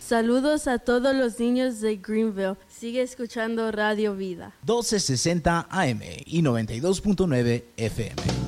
Saludos a todos los niños de Greenville. Sigue escuchando Radio Vida. 1260 AM y 92.9 FM.